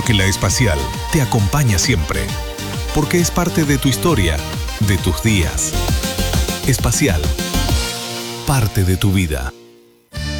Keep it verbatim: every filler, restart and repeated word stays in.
que la Espacial te acompaña siempre, porque es parte de tu historia, de tus días. Espacial, parte de tu vida.